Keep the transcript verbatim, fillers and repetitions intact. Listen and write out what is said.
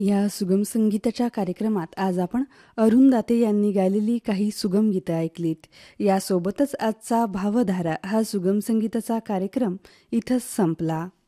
या सुगम संगीताच्या कार्यक्रमात आज आपण अरुण दाते यांनी गायलेली काही सुगम गीतं ऐकलीत. यासोबतच आजचा भावधारा हा सुगम संगीताचा कार्यक्रम इथंच संपला.